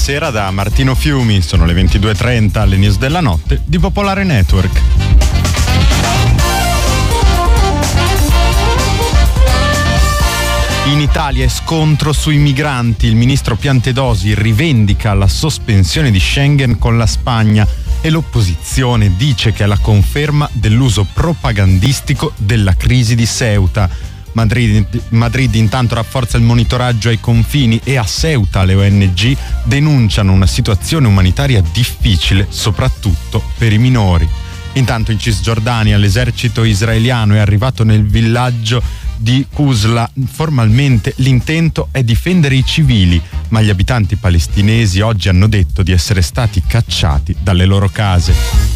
Buonasera da Martino Fiumi, sono le 22:30 alle news della notte di Popolare Network. In Italia è scontro sui migranti, il ministro Piantedosi rivendica la sospensione di Schengen con la Spagna e l'opposizione dice che è la conferma dell'uso propagandistico della crisi di Ceuta. Madrid intanto rafforza il monitoraggio ai confini e a Ceuta le ONG denunciano una situazione umanitaria difficile, soprattutto per i minori. Intanto in Cisgiordania l'esercito israeliano è arrivato nel villaggio di Qusla. Formalmente l'intento è difendere i civili, ma gli abitanti palestinesi oggi hanno detto di essere stati cacciati dalle loro case.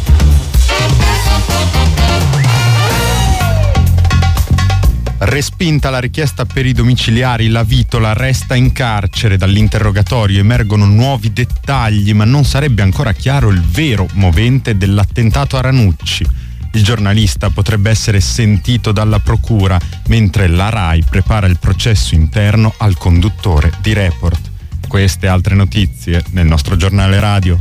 Respinta la richiesta per i domiciliari, la Vitola resta in carcere. Dall'interrogatorio emergono nuovi dettagli, ma non sarebbe ancora chiaro il vero movente dell'attentato a Ranucci. Il giornalista potrebbe essere sentito dalla procura, mentre la RAI prepara il processo interno al conduttore di Report. Queste e altre notizie nel nostro giornale radio.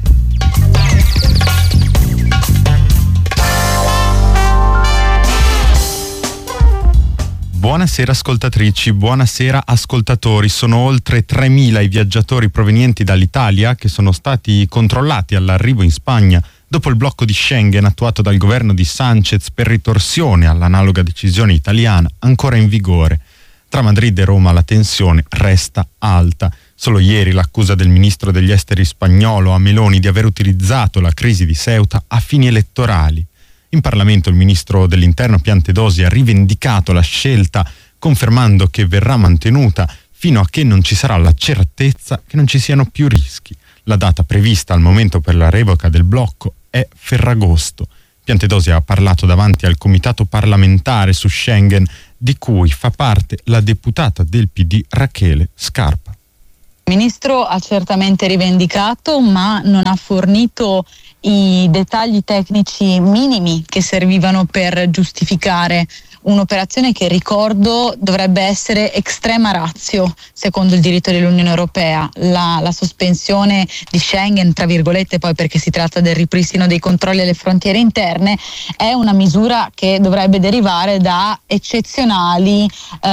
Buonasera ascoltatrici, buonasera ascoltatori. Sono oltre 3.000 i viaggiatori provenienti dall'Italia che sono stati controllati all'arrivo in Spagna dopo il blocco di Schengen attuato dal governo di Sánchez per ritorsione all'analoga decisione italiana ancora in vigore. Tra Madrid e Roma la tensione resta alta. Solo ieri l'accusa del ministro degli esteri spagnolo a Meloni di aver utilizzato la crisi di Ceuta a fini elettorali. In Parlamento il ministro dell'Interno Piantedosi ha rivendicato la scelta, confermando che verrà mantenuta fino a che non ci sarà la certezza che non ci siano più rischi. La data prevista al momento per la revoca del blocco è Ferragosto. Piantedosi ha parlato davanti al comitato parlamentare su Schengen, di cui fa parte la deputata del PD Rachele Scarpa. Il ministro ha certamente rivendicato, ma non ha fornito i dettagli tecnici minimi che servivano per giustificare un'operazione che, ricordo, dovrebbe essere extrema ratio secondo il diritto dell'Unione Europea. La sospensione di Schengen, tra virgolette, poi perché si tratta del ripristino dei controlli alle frontiere interne, è una misura che dovrebbe derivare da eccezionali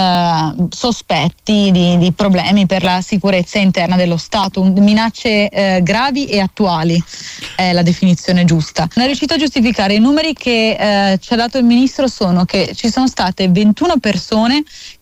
sospetti di problemi per la sicurezza interna dello Stato, minacce gravi e attuali è la definizione giusta. Non è riuscito a giustificare. I numeri che ci ha dato il ministro sono che ci sono state 21 persone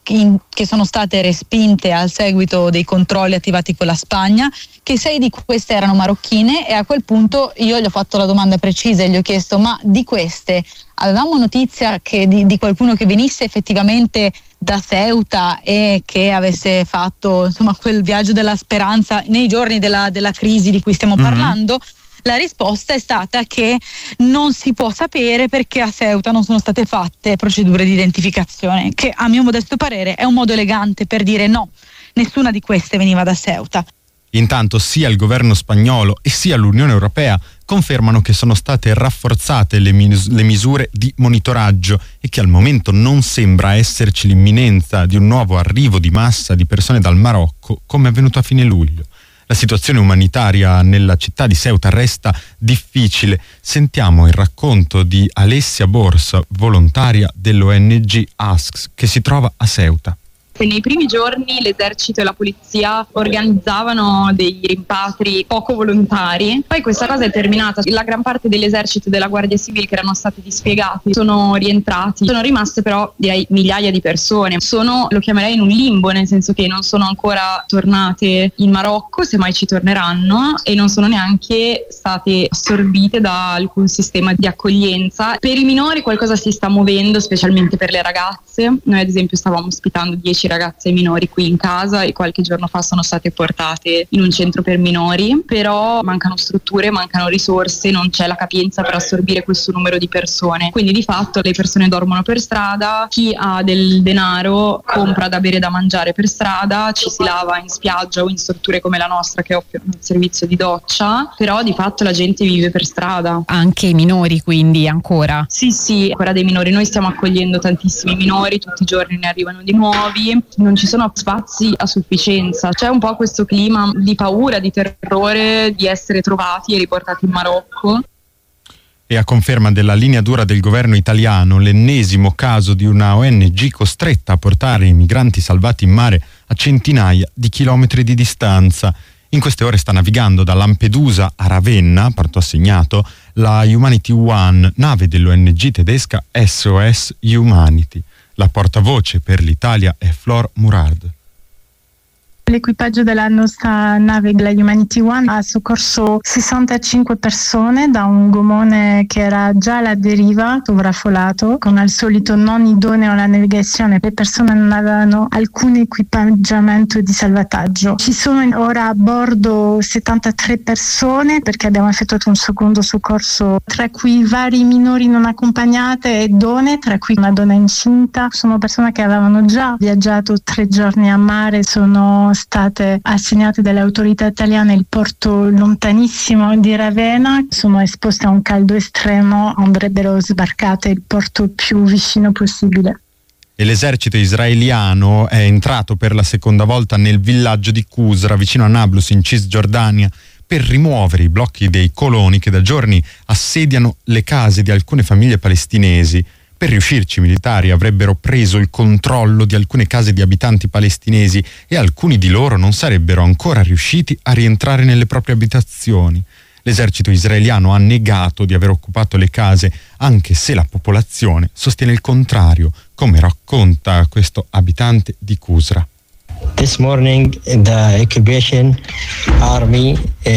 che sono state respinte al seguito dei controlli attivati con la Spagna, che 6 di queste erano marocchine, e a quel punto io gli ho fatto la domanda precisa e gli ho chiesto: ma di queste avevamo notizia che di qualcuno che venisse effettivamente da Ceuta e che avesse fatto, insomma, quel viaggio della speranza nei giorni della crisi di cui stiamo parlando? La risposta è stata che non si può sapere perché a Ceuta non sono state fatte procedure di identificazione, che a mio modesto parere è un modo elegante per dire no, nessuna di queste veniva da Ceuta. Intanto sia il governo spagnolo e sia l'Unione Europea confermano che sono state rafforzate le misure di monitoraggio e che al momento non sembra esserci l'imminenza di un nuovo arrivo di massa di persone dal Marocco come è avvenuto a fine luglio. La situazione umanitaria nella città di Ceuta resta difficile. Sentiamo il racconto di Alessia Borsa, volontaria dell'ONG ASCS, che si trova a Ceuta. Nei primi giorni l'esercito e la polizia organizzavano dei rimpatri poco volontari, poi questa cosa è terminata. La gran parte dell'esercito e della Guardia Civile che erano stati dispiegati sono rientrati. Sono rimaste però, direi, migliaia di persone. Lo chiamerei in un limbo, nel senso che non sono ancora tornate in Marocco, semmai ci torneranno, e non sono neanche state assorbite da alcun sistema di accoglienza. Per i minori qualcosa si sta muovendo, specialmente per le ragazze. Noi ad esempio stavamo ospitando 10 ragazze minori qui in casa e qualche giorno fa sono state portate in un centro per minori, però mancano strutture, mancano risorse, non c'è la capienza per assorbire questo numero di persone, quindi di fatto le persone dormono per strada, chi ha del denaro compra da bere e da mangiare per strada, ci si lava in spiaggia o in strutture come la nostra che offrono il servizio di doccia, però di fatto la gente vive per strada. Anche i minori quindi ancora? Sì, ancora dei minori, noi stiamo accogliendo tantissimi minori, tutti i giorni ne arrivano di nuovi. perché non ci sono spazi a sufficienza. C'è un po' questo clima di paura, di terrore di essere trovati e riportati in Marocco. E a conferma della linea dura del governo italiano, l'ennesimo caso di una ONG costretta a portare i migranti salvati in mare a centinaia di chilometri di distanza. In queste ore sta navigando da Lampedusa a Ravenna, porto assegnato, la Humanity One, nave dell'ONG tedesca SOS Humanity. La portavoce per l'Italia è Flor Murad. L'equipaggio della nostra nave, la Humanity One, ha soccorso 65 persone da un gommone che era già alla deriva, sovraffollato, con al solito non idoneo alla navigazione. Le persone non avevano alcun equipaggiamento di salvataggio. Ci sono ora a bordo 73 persone perché abbiamo effettuato un secondo soccorso, tra cui vari minori non accompagnate e donne, tra cui una donna incinta. Sono persone che avevano già viaggiato 3 giorni a mare, sono state assegnate dalle autorità italiane il porto lontanissimo di Ravenna, sono esposte a un caldo estremo, andrebbero sbarcate il porto più vicino possibile. E l'esercito israeliano è entrato per la seconda volta nel villaggio di Qusra, vicino a Nablus in Cisgiordania, per rimuovere i blocchi dei coloni che da giorni assediano le case di alcune famiglie palestinesi. Per riuscirci, i militari avrebbero preso il controllo di alcune case di abitanti palestinesi e alcuni di loro non sarebbero ancora riusciti a rientrare nelle proprie abitazioni. L'esercito israeliano ha negato di aver occupato le case, anche se la popolazione sostiene il contrario, come racconta questo abitante di Qusra. This morning the occupation army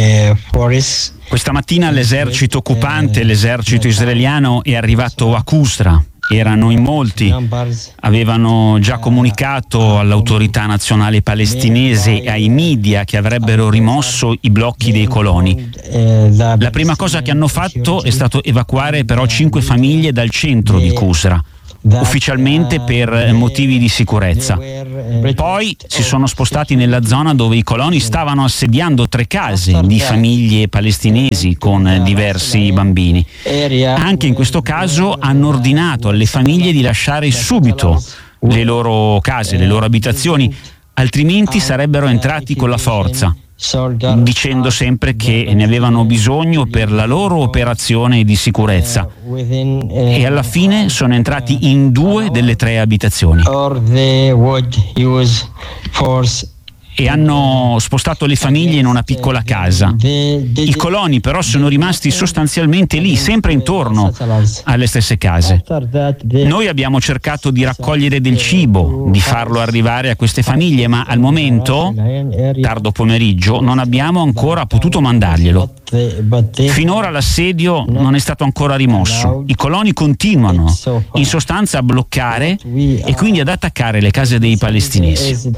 force. Questa mattina l'esercito occupante, l'esercito israeliano, è arrivato a Qusra. Erano in molti, avevano già comunicato all'autorità nazionale palestinese e ai media che avrebbero rimosso i blocchi dei coloni. La prima cosa che hanno fatto è stato evacuare però 5 famiglie dal centro di Qusra, ufficialmente per motivi di sicurezza. Poi si sono spostati nella zona dove i coloni stavano assediando 3 case di famiglie palestinesi con diversi bambini. Anche in questo caso hanno ordinato alle famiglie di lasciare subito le loro case, le loro abitazioni, altrimenti sarebbero entrati con la forza, dicendo sempre che ne avevano bisogno per la loro operazione di sicurezza. E alla fine sono entrati in 2 delle 3 abitazioni e hanno spostato le famiglie in una piccola casa. I coloni però sono rimasti sostanzialmente lì, sempre intorno alle stesse case. Noi abbiamo cercato di raccogliere del cibo, di farlo arrivare a queste famiglie, ma al momento, tardo pomeriggio, non abbiamo ancora potuto mandarglielo. Finora l'assedio non è stato ancora rimosso. I coloni continuano, in sostanza, a bloccare e quindi ad attaccare le case dei palestinesi.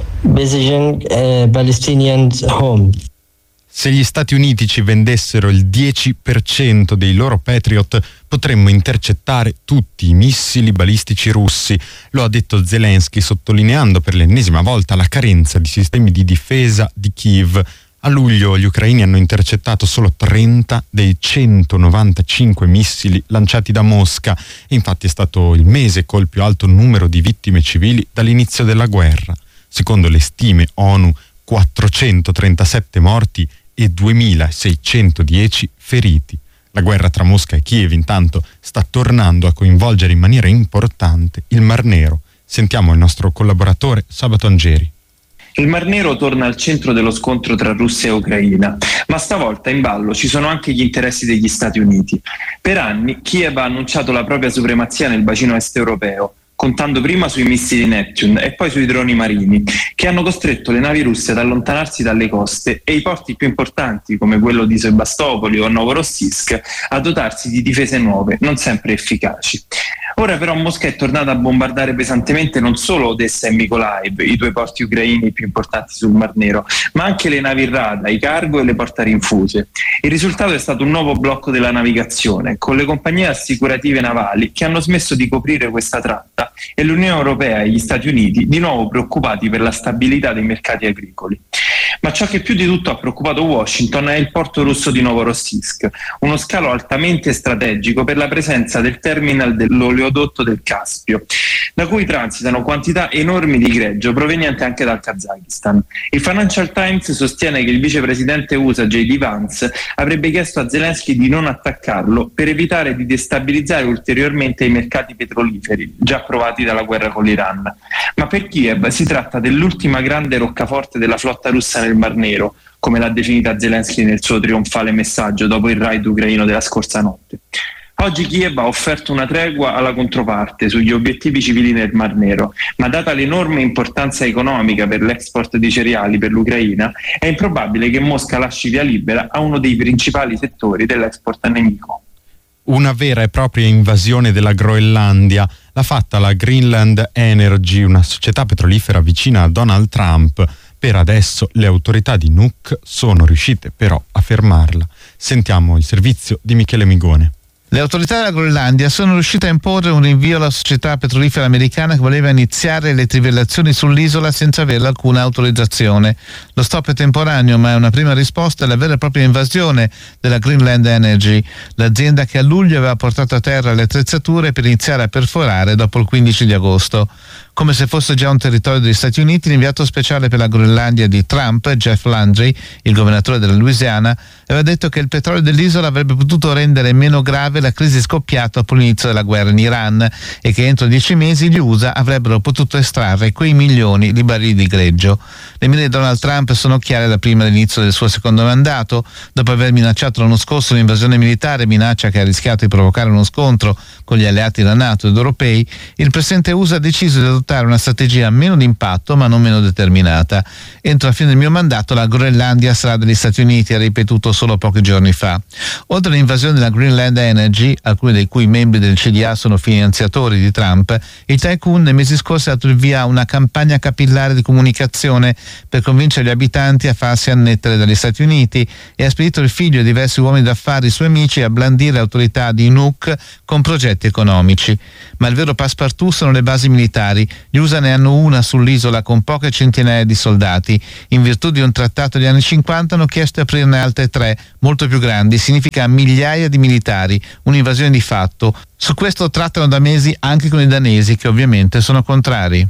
Se gli Stati Uniti ci vendessero il 10% dei loro Patriot, potremmo intercettare tutti i missili balistici russi. Lo ha detto Zelensky, sottolineando per l'ennesima volta la carenza di sistemi di difesa di Kiev. A luglio gli ucraini hanno intercettato solo 30 dei 195 missili lanciati da Mosca. Infatti è stato il mese col più alto numero di vittime civili dall'inizio della guerra. Secondo le stime ONU, 437 morti e 2610 feriti. La guerra tra Mosca e Kiev intanto sta tornando a coinvolgere in maniera importante il Mar Nero. Sentiamo il nostro collaboratore Sabato Angeri. Il Mar Nero torna al centro dello scontro tra Russia e Ucraina, ma stavolta in ballo ci sono anche gli interessi degli Stati Uniti. Per anni Kiev ha annunciato la propria supremazia nel bacino est europeo, contando prima sui missili Neptune e poi sui droni marini, che hanno costretto le navi russe ad allontanarsi dalle coste e i porti più importanti, come quello di Sebastopoli o Novorossiysk, a dotarsi di difese nuove, non sempre efficaci. Ora però Mosca è tornata a bombardare pesantemente non solo Odessa e Mykolaiv, i 2 porti ucraini più importanti sul Mar Nero, ma anche le navi Rada, i cargo e le portarinfuse. Il risultato è stato un nuovo blocco della navigazione, con le compagnie assicurative navali che hanno smesso di coprire questa tratta e l'Unione Europea e gli Stati Uniti di nuovo preoccupati per la stabilità dei mercati agricoli. Ma ciò che più di tutto ha preoccupato Washington è il porto russo di Novorossiysk, uno scalo altamente strategico per la presenza del terminal dell'oleodotto del Caspio, da cui transitano quantità enormi di greggio proveniente anche dal Kazakistan. Il Financial Times sostiene che il vicepresidente USA J.D. Vance avrebbe chiesto a Zelensky di non attaccarlo per evitare di destabilizzare ulteriormente i mercati petroliferi già provati dalla guerra con l'Iran. Ma per Kiev si tratta dell'ultima grande roccaforte della flotta russa nel Mar Nero, come l'ha definita Zelensky nel suo trionfale messaggio dopo il raid ucraino della scorsa notte. Oggi Kiev ha offerto una tregua alla controparte sugli obiettivi civili nel Mar Nero, ma data l'enorme importanza economica per l'export di cereali per l'Ucraina, è improbabile che Mosca lasci via libera a uno dei principali settori dell'export nemico. Una vera e propria invasione della Groenlandia l'ha fatta la Greenland Energy, una società petrolifera vicina a Donald Trump. Per adesso le autorità di Nuuk sono riuscite però a fermarla. Sentiamo il servizio di Michele Migone. Le autorità della Groenlandia sono riuscite a imporre un rinvio alla società petrolifera americana che voleva iniziare le trivellazioni sull'isola senza avere alcuna autorizzazione. Lo stop è temporaneo, ma è una prima risposta alla vera e propria invasione della Greenland Energy, l'azienda che a luglio aveva portato a terra le attrezzature per iniziare a perforare dopo il 15 di agosto. Come se fosse già un territorio degli Stati Uniti, l'inviato speciale per la Groenlandia di Trump, Jeff Landry, il governatore della Louisiana, aveva detto che il petrolio dell'isola avrebbe potuto rendere meno grave la crisi scoppiata dopo l'inizio della guerra in Iran e che entro 10 mesi gli USA avrebbero potuto estrarre quei milioni di barili di greggio. Le mire di Donald Trump sono chiare da prima dell'inizio del suo secondo mandato. Dopo aver minacciato l'anno scorso l'invasione militare, minaccia che ha rischiato di provocare uno scontro con gli alleati della NATO ed europei, il presidente USA ha deciso di adottare una strategia meno d'impatto ma non meno determinata. Entro la fine del mio mandato la Groenlandia sarà degli Stati Uniti, ha ripetuto solo pochi giorni fa. Oltre all'invasione della Greenland Energy, alcuni dei cui membri del CDA sono finanziatori di Trump, il tycoon nei mesi scorsi ha dato il via a una campagna capillare di comunicazione per convincere gli abitanti a farsi annettere dagli Stati Uniti e ha spedito il figlio e diversi uomini d'affari suoi amici a blandire le autorità di Nuuk con progetti economici. Ma il vero passepartout sono le basi militari. Gli USA ne hanno una sull'isola con poche centinaia di soldati. In virtù di un trattato degli anni 50 hanno chiesto di aprirne altre 3, molto più grandi. Significa migliaia di militari, un'invasione di fatto. Su questo trattano da mesi anche con i danesi, che ovviamente sono contrari.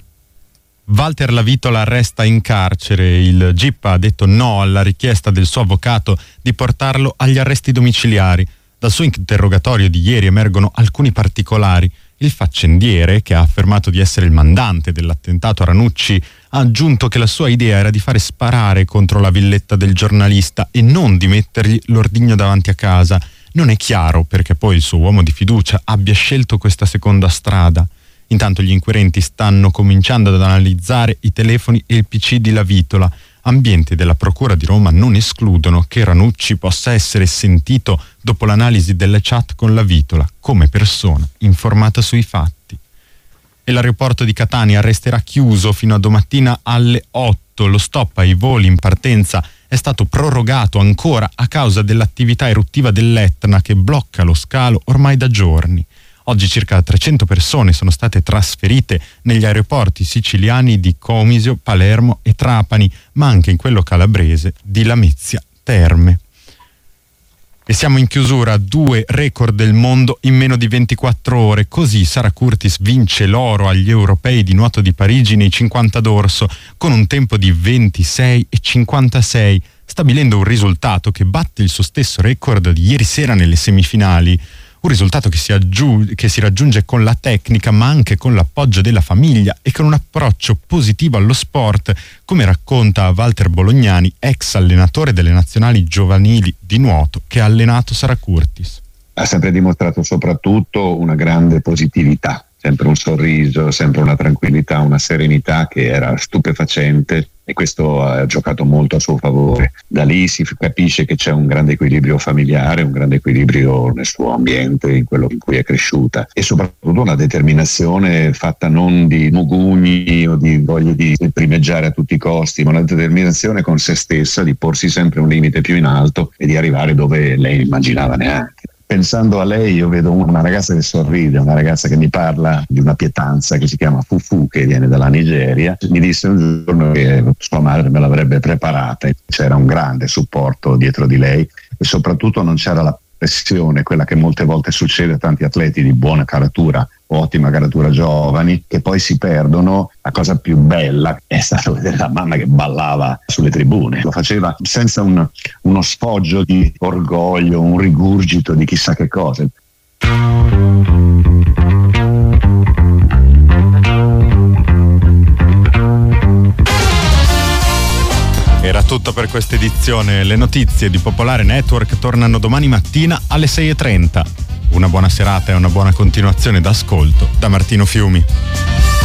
Walter Lavitola resta in carcere. Il GIP ha detto no alla richiesta del suo avvocato di portarlo agli arresti domiciliari. Dal suo interrogatorio di ieri emergono alcuni particolari. Il faccendiere, che ha affermato di essere il mandante dell'attentato a Ranucci, ha aggiunto che la sua idea era di fare sparare contro la villetta del giornalista e non di mettergli l'ordigno davanti a casa. Non è chiaro perché poi il suo uomo di fiducia abbia scelto questa seconda strada. Intanto gli inquirenti stanno cominciando ad analizzare i telefoni e il PC di Lavitola. Ambienti della Procura di Roma non escludono che Ranucci possa essere sentito dopo l'analisi delle chat con Lavitola come persona informata sui fatti. E l'aeroporto di Catania resterà chiuso fino a domattina alle 8. Lo stop ai voli in partenza è stato prorogato ancora a causa dell'attività eruttiva dell'Etna che blocca lo scalo ormai da giorni. Oggi circa 300 persone sono state trasferite negli aeroporti siciliani di Comisio, Palermo e Trapani, ma anche in quello calabrese di Lamezia Terme. E siamo in chiusura, 2 record del mondo in meno di 24 ore. Così Sara Curtis vince l'oro agli europei di nuoto di Parigi nei 50 d'orso con un tempo di 26,56, stabilendo un risultato che batte il suo stesso record di ieri sera nelle semifinali. Un risultato che si raggiunge con la tecnica ma anche con l'appoggio della famiglia e con un approccio positivo allo sport, come racconta Walter Bolognani, ex allenatore delle nazionali giovanili di nuoto che ha allenato Sara Curtis. Ha sempre dimostrato soprattutto una grande positività, sempre un sorriso, sempre una tranquillità, una serenità che era stupefacente e questo ha giocato molto a suo favore. Da lì si capisce che c'è un grande equilibrio familiare, un grande equilibrio nel suo ambiente, in quello in cui è cresciuta e soprattutto una determinazione fatta non di mugugni o di voglia di primeggiare a tutti i costi, ma una determinazione con se stessa di porsi sempre un limite più in alto e di arrivare dove lei immaginava neanche. pensando a lei io vedo una ragazza che sorride, una ragazza che mi parla di una pietanza che si chiama fufu, che viene dalla Nigeria. Mi disse un giorno che sua madre me l'avrebbe preparata, c'era un grande supporto dietro di lei e soprattutto non c'era la pressione, quella che molte volte succede a tanti atleti di buona caratura, ottima caratura giovani, che poi si perdono. La cosa più bella è stato vedere la mamma che ballava sulle tribune, lo faceva senza uno sfoggio di orgoglio, un rigurgito di chissà che cosa. Era tutto per questa edizione. Le notizie di Popolare Network tornano domani mattina alle 6:30. Una buona serata e una buona continuazione d'ascolto da Martino Fiumi.